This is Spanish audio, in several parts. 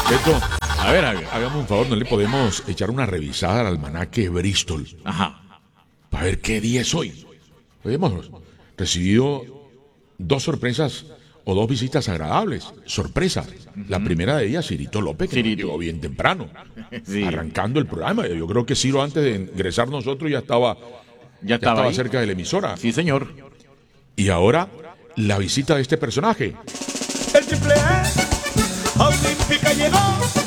Beto, a ver, hágame un favor, ¿no le podemos echar una revisada al almanaque Bristol? Ajá. Para ver qué día es hoy. Hoy hemos recibido dos sorpresas o dos visitas agradables. Sorpresa. La primera de ellas, Cirito López, que nos llegó bien temprano, Sí. arrancando el programa. Yo creo que Ciro, antes de ingresar nosotros, ya estaba ahí. cerca de la emisora. Sí, señor. Y ahora, la visita de este personaje. El triple A Olímpica llegó.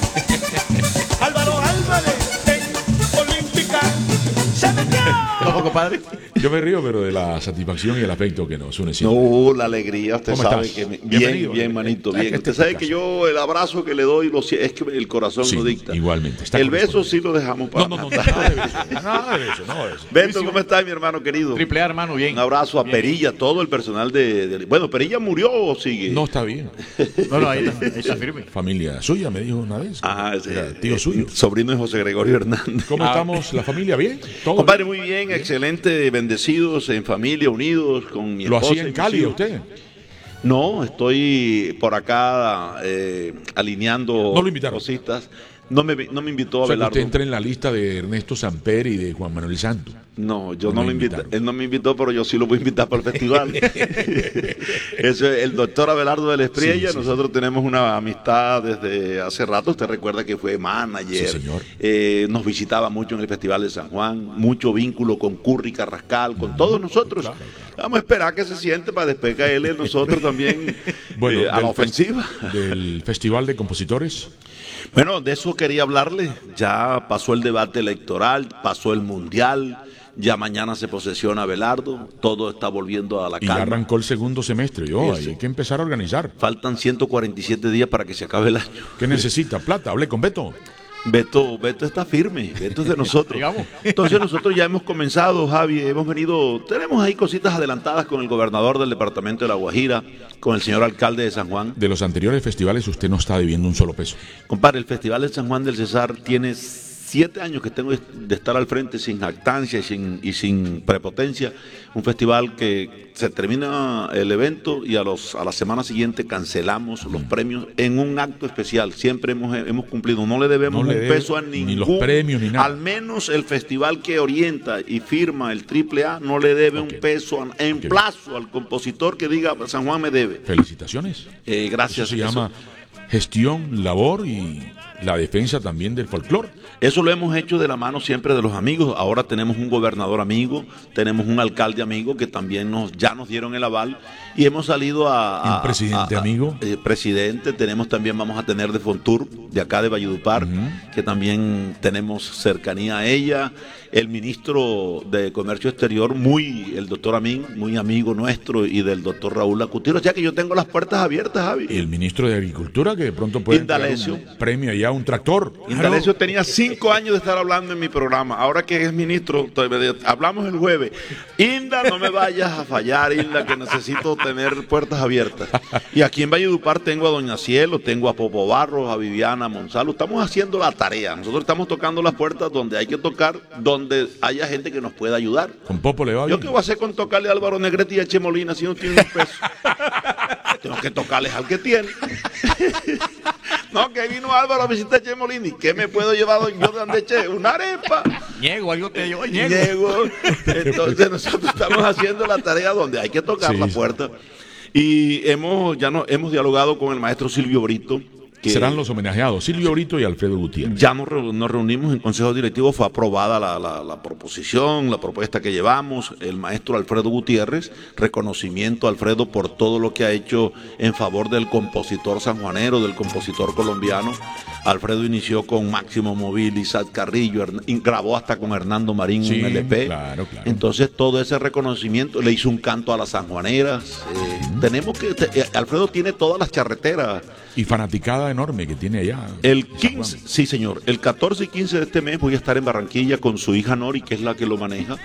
Álvaro Álvarez en Olímpica se metió. ¿Cómo, compadre? Yo me río, pero de la satisfacción y el afecto que nos une siempre. No, la alegría, usted ¿Cómo sabe estás? que Bienvenido. bien, manito, bien. Que Usted te sabe casa. que yo el abrazo que le doy es que el corazón Sí, lo dicta. igualmente. Está El beso correspondido. sí lo dejamos para. No, nada de beso. Nada de eso, no de eso. Beto, ¿cómo está mi hermano querido? Triple A, hermano, bien. Un abrazo a Bien. Perilla, todo el personal Bueno, ¿Perilla murió o sigue? No está bien. No, ahí está firme. Familia suya, me dijo una vez. Ah, sí. Era tío suyo. Sobrino de José Gregorio Hernández. ¿Cómo estamos, la familia? ¿Bien? ¿Todo Compadre, bien? muy bien, excelente, bendecidos, en familia, unidos, con mi ¿Lo esposa. hacía y en mis Cali hijos. usted? No, estoy por acá alineando No lo invitaron. cositas. No me invitó a O sea, que Abelardo. usted entra en la lista de Ernesto Samper y de Juan Manuel Santos. No, yo No no lo lo invité. invitaron. Él no me invitó, pero yo sí lo voy a invitar para el festival. Eso es el doctor Abelardo de la Espriella. Sí, Nosotros tenemos una amistad desde hace rato. Usted recuerda que fue manager. Sí, señor. Nos visitaba mucho en el Festival de San Juan. Mucho vínculo con Curry Carrascal, con todos nosotros. claro. Vamos a esperar que se siente para después caerle nosotros también Bueno, a la del ofensiva. Del Festival de Compositores. Bueno, de eso quería hablarle. Ya pasó el debate electoral, pasó el mundial, ya mañana se posesiona Abelardo, todo está volviendo a la Y ya calma. arrancó el segundo semestre. Yo, Sí. hay que empezar a organizar. Faltan 147 días para que se acabe el año. ¿Qué necesita? Plata. Hablé con Beto. Beto está firme, Beto es de nosotros. Digamos. Entonces nosotros ya hemos comenzado, Javi, tenemos ahí cositas adelantadas con el gobernador del departamento de La Guajira, con el señor alcalde de San Juan. De los anteriores festivales usted no está debiendo un solo peso. Compadre, el Festival de San Juan del Cesar tiene 7 años que tengo de estar al frente sin jactancia y sin prepotencia. Un festival que se termina el evento y a la semana siguiente cancelamos los premios en un acto especial. Siempre hemos cumplido. No le debemos No le un debe peso a ni ningún. los premios ni nada. Al menos el festival que orienta y firma el AAA no le debe Ok. un peso en Ok. plazo al compositor que diga San Juan me debe. Felicitaciones. Gracias. Eso se llama gestión, labor y la defensa también del folclore. Eso lo hemos hecho de la mano siempre de los amigos. Ahora tenemos un gobernador amigo, tenemos un alcalde amigo que también ya nos dieron el aval y hemos salido ¿Y un presidente amigo? Presidente, vamos a tener de Fontur, de acá de Valledupar, que también tenemos cercanía a ella. El ministro de Comercio Exterior, el doctor Amin, muy amigo nuestro, y del doctor Raúl Lacutiro. O sea que yo tengo las puertas abiertas, Javi. Y el ministro de Agricultura, que de pronto puede entregar Indalecio. un premio allá, un tractor. Indalecio tenía 5 años de estar hablando en mi programa. Ahora que es ministro, hablamos el jueves. Inda, no me vayas a fallar, Inda, que necesito tener puertas abiertas. Y aquí en Valledupar tengo a Doña Cielo, tengo a Popo Barros, a Viviana Monsalvo. Estamos haciendo la tarea. Nosotros estamos tocando las puertas donde hay que tocar, donde haya gente que nos pueda ayudar. Con Popo le va bien. ¿Yo qué voy a hacer con tocarle a Álvaro Negrete y a Che Molina si no tienen un peso? Tengo que tocarles al que tiene. No, que vino Álvaro a visitar a Che Molina. ¿Y qué me puedo llevar yo de donde Che? Una arepa. Niego, algo te digo, niego. Llego. Entonces nosotros estamos haciendo la tarea donde hay que tocar Sí, la sí. puerta. Y hemos dialogado con el maestro Silvio Brito. Que Serán los homenajeados, Silvio Brito y Alfredo Gutiérrez. ya nos reunimos en Consejo Directivo, fue aprobada la proposición, la propuesta que llevamos, el maestro Alfredo Gutiérrez, reconocimiento a Alfredo por todo lo que ha hecho en favor del compositor sanjuanero, del compositor colombiano. Alfredo inició con Máximo Móvil, Isaac Carrillo, grabó hasta con Hernando Marín Sí, un LP. claro. Entonces todo ese reconocimiento, le hizo un canto a las sanjuaneras. Alfredo tiene todas las charreteras. Y fanaticada enorme que tiene allá. El en San 15, Juan. sí señor, el 14 y 15 de este mes voy a estar en Barranquilla con su hija Nori, que es la que lo maneja,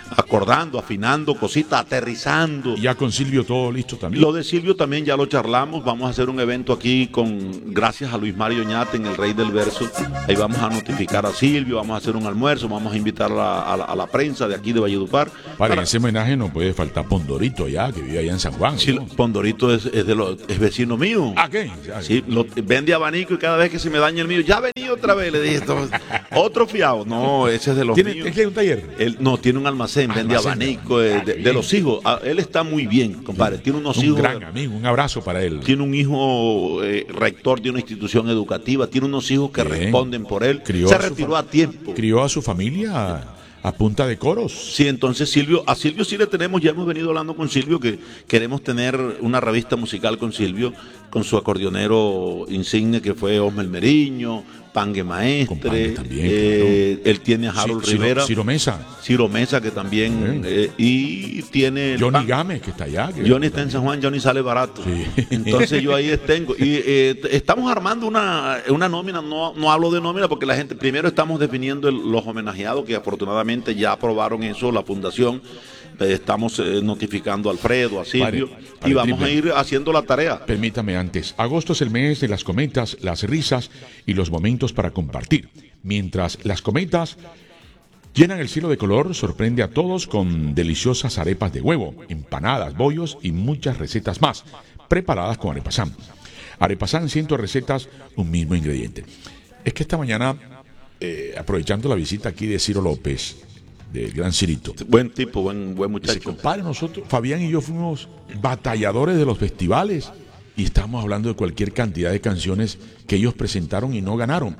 acordando, afinando cositas, aterrizando. Ya con Silvio todo listo también. Lo de Silvio también ya lo charlamos. Vamos a hacer un evento aquí gracias a Luis Mario Ñate en El Rey del Verso. Ahí vamos a notificar a Silvio, vamos a hacer un almuerzo, vamos a invitar a la prensa de aquí de Valledupar. En ese homenaje no puede faltar Pondorito ya, que vive allá en San Juan. Sí, ¿no? Pondorito es vecino mío. ¿Ah, qué? Sí, vende abanico y cada vez que se me daña el mío, ya vení otra vez, le dije, otro fiado. No, ese es de los míos. ¿Es que hay un taller? Él no, tiene un almacén, vende abanico de los hijos. Él está muy bien, compadre. Tiene unos hijos. Un gran amigo, un abrazo para él. Tiene un hijo rector de una institución educativa, tiene unos hijos que responden por él. Se retiró a tiempo. Crió a su familia a punta de coros. Sí, entonces a Silvio sí le tenemos, ya hemos venido hablando con Silvio que queremos tener una revista musical con Silvio, con su acordeonero insigne que fue Osmel Meriño, Pangue Maestre, también, él tiene a Harold Rivera, Ciro Mesa que también, y tiene Johnny Gámez, que está allá. Johnny está en San Juan, Johnny sale barato. Sí. Entonces yo ahí tengo. Y estamos armando una nómina, no hablo de nómina porque la gente, primero estamos definiendo los homenajeados que afortunadamente ya aprobaron eso, la fundación. Estamos notificando a Alfredo, a Silvio, y vamos a ir haciendo la tarea. Permítame antes, agosto es el mes de las cometas, las risas y los momentos para compartir. Mientras las cometas llenan el cielo de color, sorprende a todos con deliciosas arepas de huevo, empanadas, bollos y muchas recetas más, preparadas con Arepasán. Arepasán, 100 recetas, un mismo ingrediente. Es que esta mañana, aprovechando la visita aquí de Ciro López, del gran Cirito. Buen tipo, buen muchacho. Dice, compadre, nosotros, Fabián y yo fuimos batalladores de los festivales y estamos hablando de cualquier cantidad de canciones que ellos presentaron y no ganaron.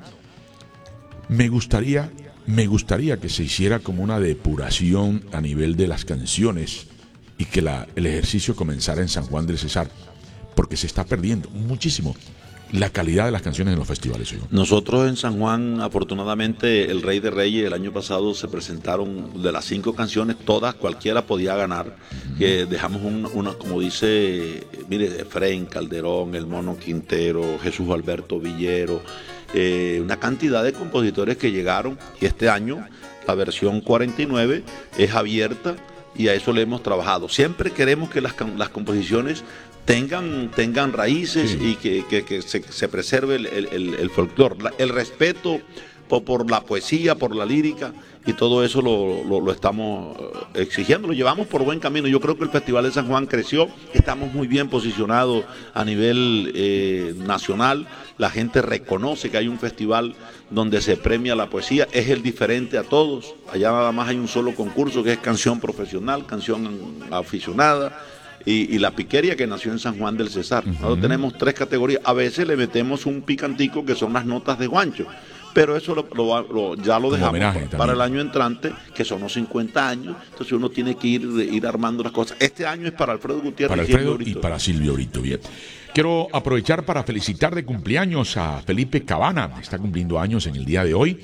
Me gustaría que se hiciera como una depuración a nivel de las canciones y que el ejercicio comenzara en San Juan del Cesar, porque se está perdiendo muchísimo la calidad de las canciones en los festivales. Nosotros en San Juan, afortunadamente, el Rey de Reyes el año pasado se presentaron de las 5 canciones, todas, cualquiera podía ganar. Que dejamos una, como dice, mire, Efraín Calderón, el Mono Quintero, Jesús Alberto Villero, una cantidad de compositores que llegaron, y este año la versión 49 es abierta y a eso le hemos trabajado. Siempre queremos que las composiciones tengan raíces, sí, y que se preserve el folclore, el respeto por la poesía, por la lírica, y todo eso lo estamos exigiendo, lo llevamos por buen camino. Yo creo que el Festival de San Juan creció, estamos muy bien posicionados a nivel nacional, la gente reconoce que hay un festival donde se premia la poesía, es el diferente a todos, allá nada más hay un solo concurso que es canción profesional, canción aficionada, y la piquería que nació en San Juan del Cesar. Nosotros tenemos 3 categorías. A veces le metemos un picantico que son las notas de Juancho, pero eso ya lo dejamos para el año entrante, que son los 50 años. Entonces uno tiene que ir armando las cosas. Este año es para Alfredo Gutiérrez, para Alfredo y para Silvio Brito. Bien. Quiero aprovechar para felicitar de cumpleaños a Felipe Cabana. Está cumpliendo años en el día de hoy.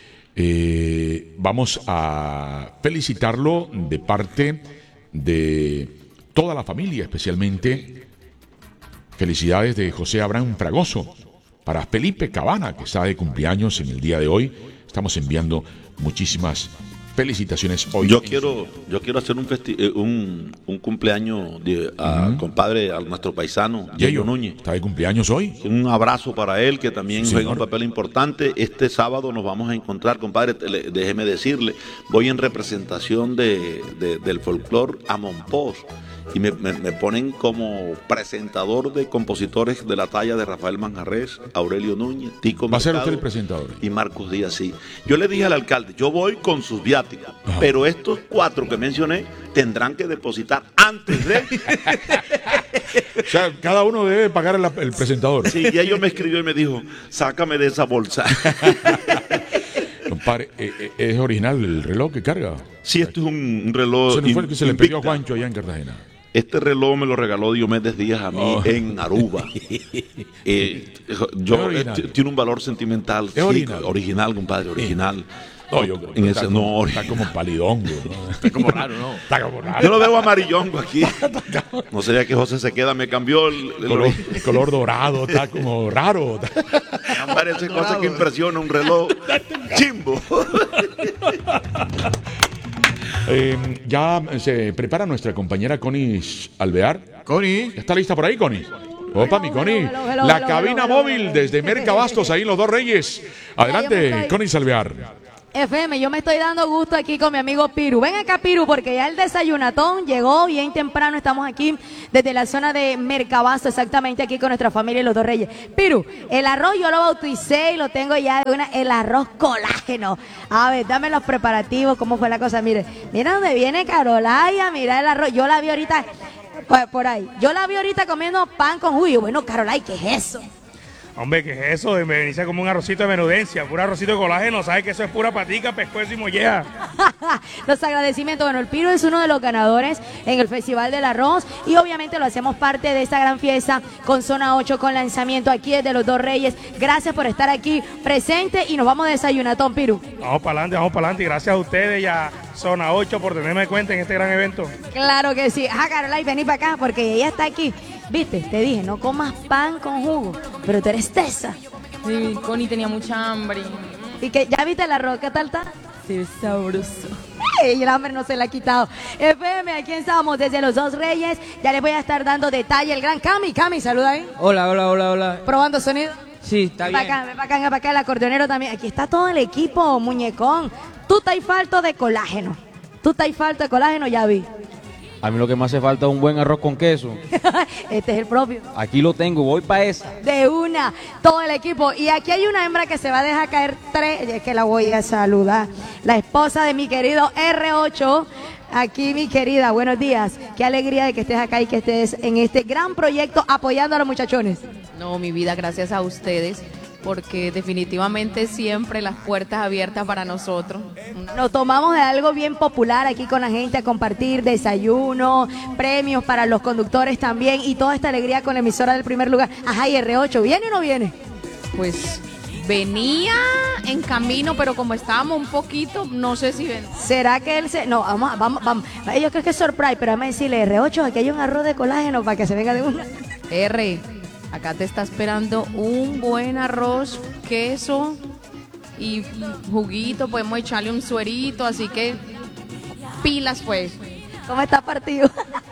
Vamos a felicitarlo de parte de toda la familia, especialmente felicidades de José Abraham Fragoso para Felipe Cabana, que está de cumpleaños en el día de hoy. Estamos enviando muchísimas felicitaciones hoy. Yo quiero hacer un cumpleaños compadre, a nuestro paisano Yeyo Núñez. ¿Está de cumpleaños hoy? Un abrazo para él, que también juega un papel importante. Este sábado nos vamos a encontrar, compadre, déjeme decirle, voy en representación del folclore a Monpós, y me ponen como presentador de compositores de la talla de Rafael Manjarrés, Aurelio Núñez, Tico Mercado. ¿Va a ser usted el presentador? Y Marcos Díaz, sí. Yo le dije al alcalde, yo voy con sus viáticos, pero estos 4 que mencioné tendrán que depositar antes de... O sea, cada uno debe pagar el presentador. Sí, y ellos me escribió y me dijo, sácame de esa bolsa. Compadre, ¿es original el reloj que carga? Sí, esto es un reloj. ¿Eso no fue el que se le pidió a Juancho allá en Cartagena? Este reloj me lo regaló Diomedes Díaz a mí en Aruba. Tiene un valor sentimental. ¿Es original? Original, compadre, original. No, yo creo que está como palidongo, ¿no? Está como raro, ¿no? Está como raro. Yo lo veo amarillongo aquí. No sería que José se queda, me cambió el color dorado, está como raro. Parece cosa que impresiona un reloj chimbo. Ya se prepara nuestra compañera Connie Alvear. Connie. ¿Está lista por ahí, Connie? Opa, mi Connie. La cabina móvil desde Mercabastos, ahí en Los Dos Reyes. Adelante, Connie Alvear. FM, yo me estoy dando gusto aquí con mi amigo Piru. Ven acá, Piru, porque ya el desayunatón llegó bien temprano. Estamos aquí desde la zona de Mercabasto, exactamente aquí con nuestra familia y Los Dos Reyes. Piru, el arroz yo lo bauticé y lo tengo ya de el arroz colágeno. A ver, dame los preparativos, cómo fue la cosa. Mira dónde viene Carolaya, mira el arroz. Yo la vi ahorita, por ahí. Yo la vi ahorita comiendo pan con jugo. Bueno, Carolaya, ¿qué es eso? Hombre, ¿qué es eso? Me inicia como un arrocito de menudencia, puro arrocito de colágeno, ¿sabes que eso es pura patica, pescuezo y molleja? Los agradecimientos. Bueno, el Piru es uno de los ganadores en el Festival del Arroz y obviamente lo hacemos parte de esta gran fiesta con Zona 8, con lanzamiento aquí desde Los Dos Reyes. Gracias por estar aquí presente y nos vamos de desayunatón, Piru. Vamos para adelante y gracias a ustedes y a Zona 8 por tenerme en cuenta en este gran evento. Claro que sí. Carolina, vení para acá porque ella está aquí. Viste, te dije, no comas pan con jugo, pero tú eres tesa. Sí, Connie tenía mucha hambre. Y que ya viste el arroz, ¿qué tal está? Sí, sabroso. Y el hambre no se la ha quitado. FM, aquí estamos desde Los Dos Reyes. Ya les voy a estar dando detalle. El gran Cami. Cami, saluda ahí. Hola. Probando sonido. Sí, está bien. Ven para acá, el acordeonero también. Aquí está todo el equipo, muñecón. Tú estás falto de colágeno. Ya vi. A mí lo que me hace falta es un buen arroz con queso. Este es el propio. Aquí lo tengo, voy para esa. De una, todo el equipo. Y aquí hay una hembra que se va a dejar caer 3, es que la voy a saludar. La esposa de mi querido R8. Aquí, mi querida, buenos días. Qué alegría de que estés acá y que estés en este gran proyecto apoyando a los muchachones. No, mi vida, gracias a ustedes, porque definitivamente siempre las puertas abiertas para nosotros. Nos tomamos de algo bien popular aquí con la gente a compartir desayuno, premios para los conductores también y toda esta alegría con la emisora del primer lugar. Ajá, ¿y R8 viene o no viene? Pues venía en camino, pero como estábamos un poquito, no sé si ven. ¿Será que él se...? No, vamos. Yo creo que es surprise, pero vamos a decirle, R8, aquí hay un arroz de colágeno para que se venga de una. R, acá te está esperando un buen arroz, queso y juguito, podemos echarle un suerito, así que pilas pues. ¿Cómo está partido?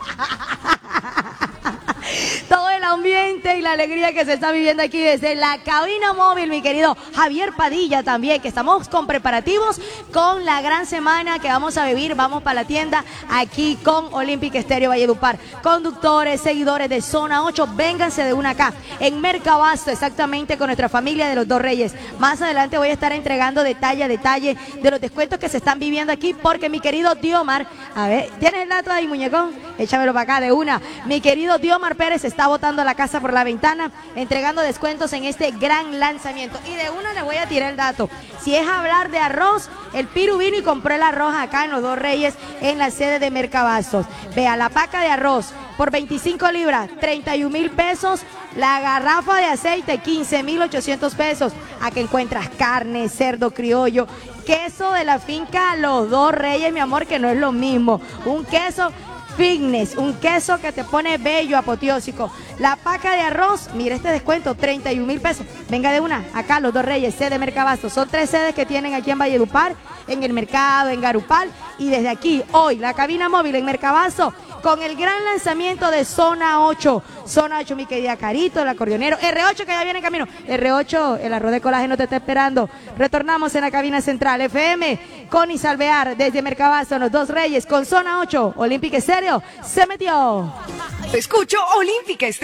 Todo el ambiente y la alegría que se está viviendo aquí desde la cabina móvil, mi querido Javier Padilla también, que estamos con preparativos con la gran semana que vamos a vivir. Vamos para la tienda aquí con Olympic Stereo Valledupar. Conductores, seguidores de Zona 8, vénganse de una acá en Mercabasto, exactamente con nuestra familia de Los Dos Reyes. Más adelante voy a estar entregando detalle a detalle de los descuentos que se están viviendo aquí, porque mi querido Diomar, a ver, ¿tienes el dato ahí, muñecón? Échamelo para acá de una. Mi querido Diomar Pérez está botando la casa por la ventana, entregando descuentos en este gran lanzamiento. Y de una le voy a tirar el dato. Si es hablar de arroz, el Piru vino y compró el arroz acá en Los Dos Reyes, en la sede de Mercabastos. Vea, la paca de arroz por 25 libras, 31,000 pesos. La garrafa de aceite, 15,800 pesos. Aquí encuentras carne, cerdo criollo, queso de la finca Los Dos Reyes, mi amor, que no es lo mismo. Un queso fitness, un queso que te pone bello, apoteósico. La paca de arroz, mira este descuento, 31,000 pesos. Venga de una, acá Los Dos Reyes, sede Mercabasto. Son 3 sedes que tienen aquí en Valledupar, en el mercado, en Garupal. Y desde aquí, hoy, la cabina móvil en Mercabasto, con el gran lanzamiento de Zona 8. Zona 8, mi querida Carito, el acordeonero. R8, que ya viene en camino. R8, el arroz de colágeno te está esperando. Retornamos en la cabina central. FM, Connie Alvear, desde Mercabasto, Los Dos Reyes, con Zona 8. Olympic Stereo se metió. Escucho Olympic Stereo.